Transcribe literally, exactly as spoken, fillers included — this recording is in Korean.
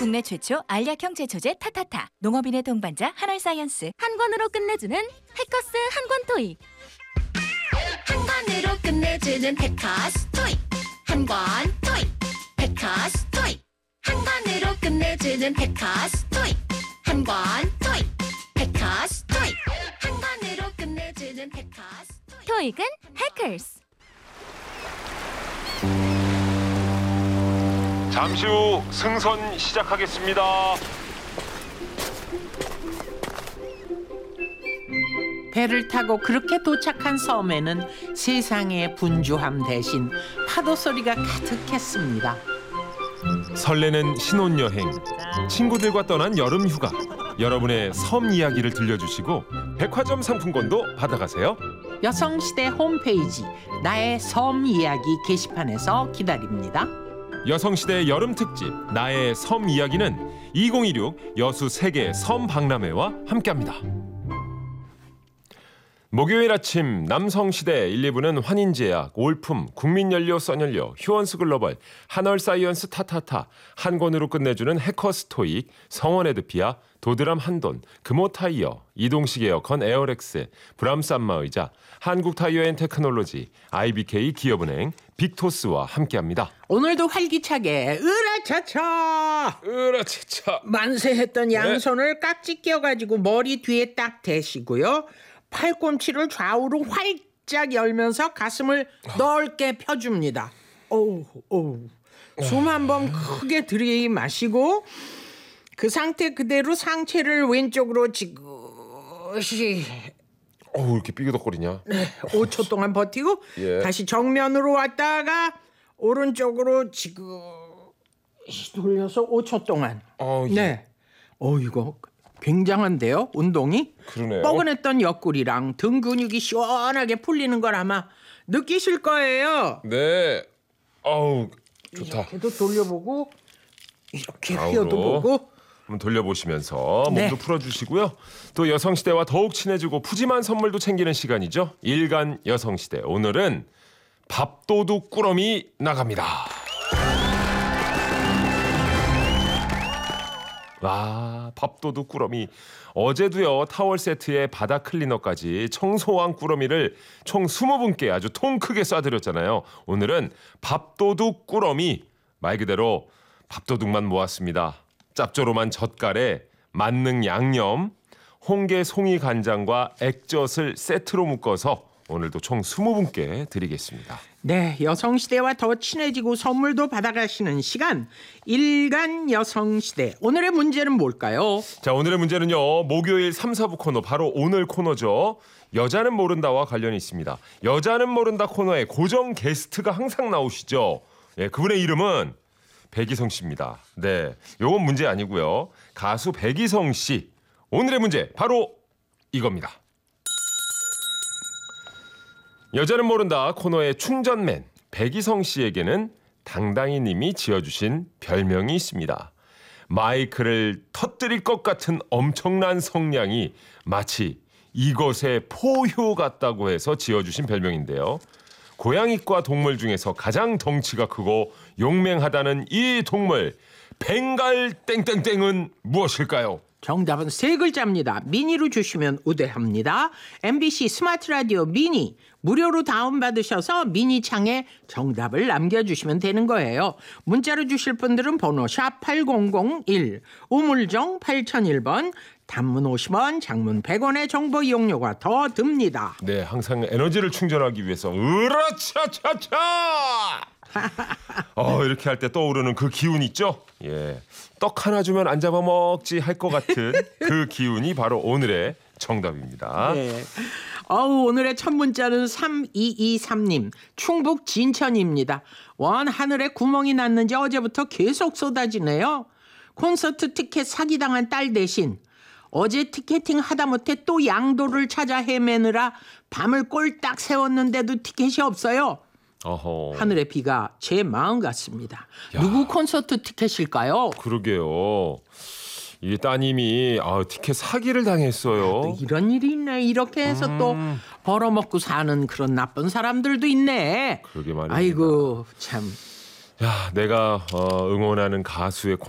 국내 최초 알약형 제초제 타타타. 농업인의 동반자 한알사이언스. 한 권으로 끝내주는 해커스 한 권 토익. 한 권으로 끝내주는 해커스 토익. 한 권 토익. 해커스 토익. 한 권으로 끝내주는 해커스 토익. 한 권 토익. 해커스 토익. 한 권으로 끝내주는 해커스 토익. 토익은 해커스. 잠시 후 승선 시작하겠습니다. 배를 타고 그렇게 도착한 섬에는 세상의 분주함 대신 파도 소리가 가득했습니다. 설레는 신혼여행, 친구들과 떠난 여름휴가, 여러분의 섬 이야기를 들려주시고 백화점 상품권도 받아가세요. 여성시대 홈페이지 나의 섬 이야기 게시판에서 기다립니다. 여성시대 여름특집 나의 섬 이야기는 이천이십육 여수 세계 섬 박람회와 함께합니다. 목요일 아침 남성시대 일, 이 부는 환인제약, 올품, 국민연료, 써연료, 휴원스 글로벌, 한얼사이언스 타타타, 한 권으로 끝내주는 해커스 토익, 성원에드피아, 도드람 한돈, 금호타이어, 이동식 에어컨 에어렉스, 브람스 안마의자, 한국타이어앤테크놀로지, 아이비케이 기업은행, 빅토스와 함께합니다. 오늘도 활기차게 으라차차 으라차차 만세 했던 양손을 깍지 껴가지고 머리 뒤에 딱 대시고요. 팔꿈치를 좌우로 활짝 열면서 가슴을 넓게 펴줍니다. 오우, 오우. 숨 한 번 크게 들이마시고 그 상태 그대로 상체를 왼쪽으로 지그시 어우 이렇게 삐그덕거리냐? 네, 오 초 동안 버티고 예. 다시 정면으로 왔다가 오른쪽으로 지그시 돌려서 오 초 동안. 어, 예. 네. 어 이거 굉장한데요, 운동이? 그러네요. 뻐근했던 옆구리랑 등 근육이 시원하게 풀리는 걸 아마 느끼실 거예요. 네. 어우 좋다. 이렇게도 돌려보고 이렇게 좌우로. 휘어도 보고. 한번 돌려보시면서 몸도 네. 풀어주시고요. 또 여성시대와 더욱 친해지고 푸짐한 선물도 챙기는 시간이죠. 일간 여성시대. 오늘은 밥도둑 꾸러미 나갑니다. 와, 밥도둑 꾸러미. 어제도요, 타월 세트에 바닥 클리너까지 청소왕 꾸러미를 총 이십 분께 아주 통 크게 쏴드렸잖아요. 오늘은 밥도둑 꾸러미, 말 그대로 밥도둑만 모았습니다. 짭조름한 젓갈에 만능 양념, 홍게 송이 간장과 액젓을 세트로 묶어서 오늘도 총 이십 분께 드리겠습니다. 네, 여성시대와 더 친해지고 선물도 받아가시는 시간 일간 여성시대. 오늘의 문제는 뭘까요? 자, 오늘의 문제는요. 목요일 삼, 사 부 코너 바로 오늘 코너죠. 여자는 모른다와 관련이 있습니다. 여자는 모른다 코너에 고정 게스트가 항상 나오시죠. 예, 그분의 이름은 백이성 씨입니다. 네, 요건 문제 아니고요. 가수 백이성 씨. 오늘의 문제 바로 이겁니다. 여자는 모른다 코너의 충전맨 백이성 씨에게는 당당히 님이 지어주신 별명이 있습니다. 마이크를 터뜨릴 것 같은 엄청난 성량이 마치 이것의 포효 같다고 해서 지어주신 별명인데요. 고양이과 동물 중에서 가장 덩치가 크고 용맹하다는 이 동물 벵갈 땡땡땡은 무엇일까요? 정답은 세 글자입니다. 미니로 주시면 우대합니다. 엠비씨 스마트 라디오 미니 무료로 다운받으셔서 미니 창에 정답을 남겨주시면 되는 거예요. 문자로 주실 분들은 번호 샵 팔공공일, 우물정 팔공공일 번, 단문 오십 원, 장문 백 원의 정보 이용료가 더 듭니다. 네, 항상 에너지를 충전하기 위해서 으라차차차 어, 이렇게 할 때 떠오르는 그 기운 있죠? 예, 떡 하나 주면 안 잡아먹지 할 것 같은 그 기운이 바로 오늘의 정답입니다. 네. 어우, 오늘의 첫 문자는 삼이이삼 님 충북 진천입니다. 원 하늘에 구멍이 났는지 어제부터 계속 쏟아지네요. 콘서트 티켓 사기당한 딸 대신 어제 티켓팅 하다못해 또 양도를 찾아 헤매느라 밤을 꼴딱 세웠는데도 티켓이 없어요. 어허. 하늘의 비가 제 마음 같습니다. 야. 누구 콘서트 티켓일까요? 그러게요. 이 따님이 아, 티켓 사기를 당했어요. 아, 이런 일이 있네. 이렇게 해서 음. 또 벌어먹고 사는 그런 나쁜 사람들도 있네. 그러게 말입니다. 아이고 참. 야, 내가 어, 응원하는 가수의